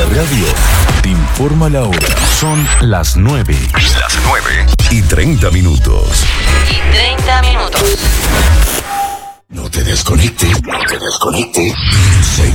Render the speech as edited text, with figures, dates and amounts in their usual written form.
Colombia Radio te informa la hora. Son las 9. Las 9:30. No te desconectes.